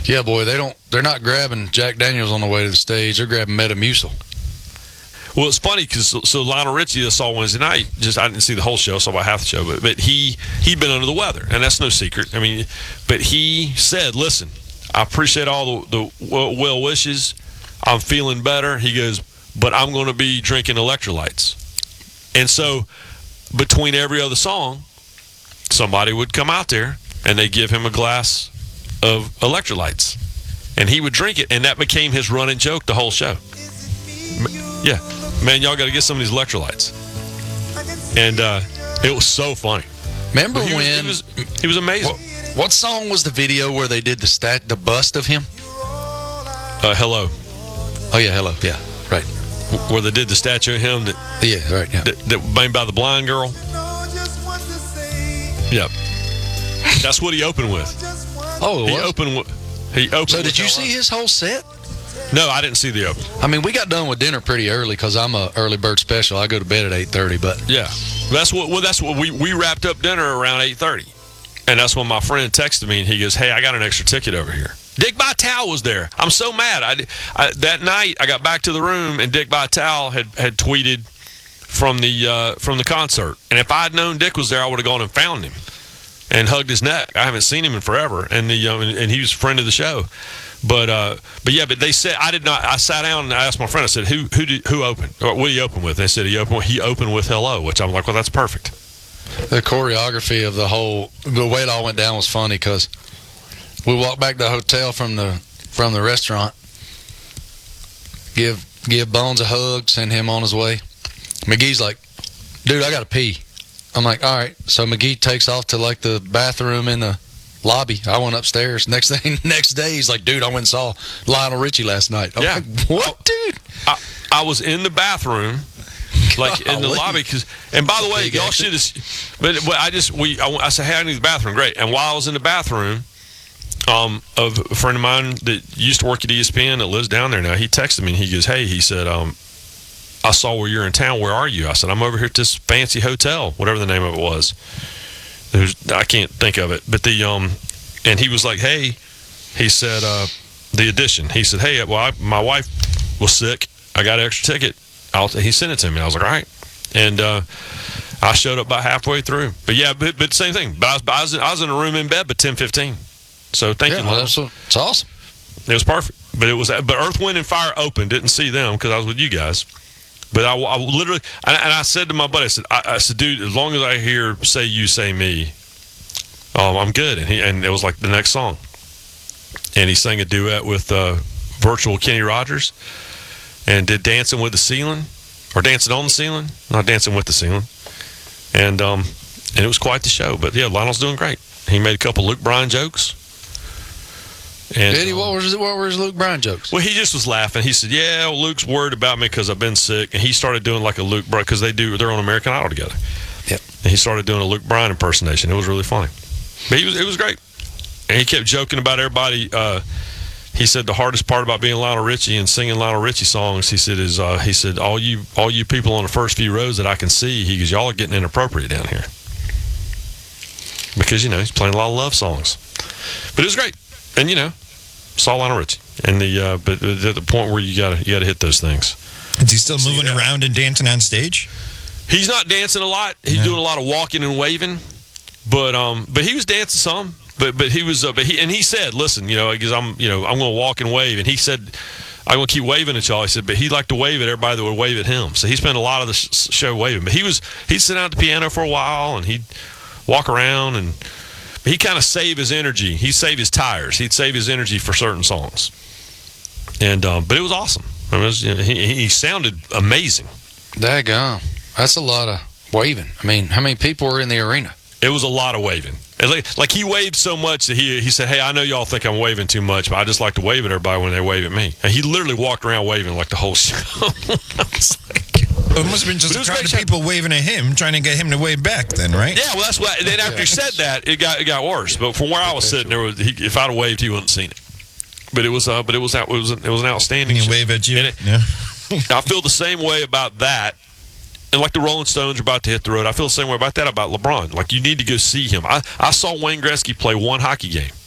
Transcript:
Yeah, boy, they're not grabbing Jack Daniels on the way to the stage. They're grabbing Metamucil. Well, it's funny because Lionel Richie I saw Wednesday night. I didn't see the whole show, I saw about half the show, but he'd been under the weather, and that's no secret. I mean, but he said, "Listen, I appreciate all the well wishes. I'm feeling better." He goes, "But I'm going to be drinking electrolytes." And so, between every other song, somebody would come out there and they give him a glass of electrolytes, and he would drink it, and that became his running joke the whole show. Yeah, man, y'all got to get some of these electrolytes, and it was so funny. Remember when he was amazing. What song was the video where they did the bust of him? Hello. Oh yeah, Hello. Yeah, right. Where they did the statue of him that made by the blind girl. Yeah, that's what he opened with. Oh, he opened. So did you see his whole set? No, I didn't see the open. I mean, we got done with dinner pretty early because I'm a early bird special. I go to bed at 8:30. But yeah, that's what we wrapped up dinner around 8:30, and that's when my friend texted me and he goes, "Hey, I got an extra ticket over here." Dick Vitale was there. I'm so mad. That night I got back to the room and Dick Vitale had tweeted from the concert, and if I'd known Dick was there, I would have gone and found him and hugged his neck. I haven't seen him in forever, and and he was a friend of the show. But they said I did not. I sat down and I asked my friend. I said, "Who opened? Or what did he open with?" They said he opened with Hello, which I'm like, well, that's perfect. The choreography of the way it all went down was funny because we walked back to the hotel from the restaurant, give Bones a hug, send him on his way. McGee's like, "Dude, I gotta pee." I'm like, "All right." So McGee takes off to like the bathroom in the lobby. I went upstairs. Next day, he's like, "Dude, I went and saw Lionel Richie last night." I'm like, "What, dude?" I was in the bathroom, like in the lobby. And by the way, y'all should have. But I said, "Hey, I need the bathroom." Great. And while I was in the bathroom, of a friend of mine that used to work at ESPN that lives down there now, he texted me and he goes, "Hey," he said, "I saw where you're in town. Where are you?" I said, "I'm over here at this fancy hotel, whatever the name of it was. I can't think of it." But and he was like, "Hey," he said, "the Edition." He said, "Hey, well, my wife was sick. I got an extra ticket." He sent it to me. I was like, "All right." And I showed up about halfway through. But yeah, but same thing. But I was in a room in bed by 10:15. So thank you. Well, it's awesome. It was perfect. But Earth, Wind, and Fire opened. Didn't see them because I was with you guys. But I literally, and I said to my buddy, I said, "Dude, as long as I hear Say You, Say Me, I'm good." And it was like the next song. And he sang a duet with virtual Kenny Rogers and did Dancing with the Ceiling, or Dancing on the Ceiling, not Dancing with the Ceiling. And it was quite the show. But yeah, Lionel's doing great. He made a couple Luke Bryan jokes. And, did he? What were his Luke Bryan jokes? Well, he just was laughing. He said, "Yeah, well, Luke's worried about me because I've been sick." And he started doing like a Luke Bryan, because they're on American Idol together. Yep. And he started doing a Luke Bryan impersonation. It was really funny. But it was great. And he kept joking about everybody. He said the hardest part about being Lionel Richie and singing Lionel Richie songs, he said, is all you people on the first few rows that I can see, he goes, y'all are getting inappropriate down here. Because, he's playing a lot of love songs. But it was great. And, saw Lionel Richie. And but at the point where you gotta hit those things. Is he still moving around and dancing on stage? He's not dancing a lot. He's doing a lot of walking and waving. But he was dancing some. But he was he said, "Listen, because I'm going to walk and wave." And he said, "I'm going to keep waving at y'all." He said, but he liked to wave at everybody that would wave at him. So he spent a lot of the show waving. But he'd sit down at the piano for a while and he'd walk around, and he kind of saved his energy. He'd save his tires. He'd save his energy for certain songs. And but it was awesome. I mean, he sounded amazing. Daggone. That's a lot of waving. I mean, how many people were in the arena? It was a lot of waving. Like he waved so much that he said, "Hey, I know y'all think I'm waving too much, but I just like to wave at everybody when they wave at me." And he literally walked around waving like the whole show. I was like, it must have been just a crowd of people waving at him, trying to get him to wave back. Then, right? Yeah. Well, that's what. Then after he said that, it got worse. But from where I was sitting, if I'd have waved, he wouldn't have seen it. But it was an outstanding. He wave at you. Yeah. I feel the same way about that. And like the Rolling Stones are about to hit the road, I feel the same way about that about LeBron. Like, you need to go see him. I saw Wayne Gretzky play one hockey game.